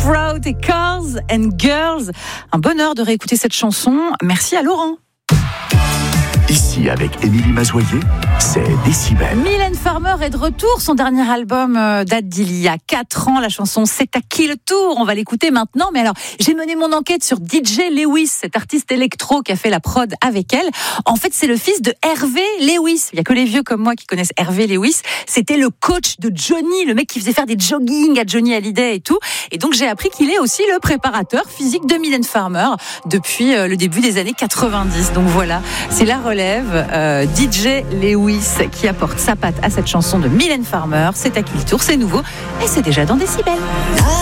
Proud et Cars and Girls. Un bonheur de réécouter cette chanson. Merci à Laurent. Ici, avec Émilie Mazoyer, c'est Décibel. Mylène Farmer est de retour. Son dernier album date d'il y a 4 ans. La chanson C'est à qui le tour? On va l'écouter maintenant. Mais alors, j'ai mené mon enquête sur DJ Lewis, cet artiste électro qui a fait la prod avec elle. En fait, c'est le fils de Hervé Lewis. Il n'y a que les vieux comme moi qui connaissent Hervé Lewis. C'était le coach de Johnny, le mec qui faisait faire des jogging à Johnny Hallyday et tout. Et donc, j'ai appris qu'il est aussi le préparateur physique de Mylène Farmer depuis le début des années 90. Donc voilà, c'est la relève. DJ Lewis qui apporte sa patte à cette chanson de Mylène Farmer. C'est à qui le tour, c'est nouveau et c'est déjà dans Décibel.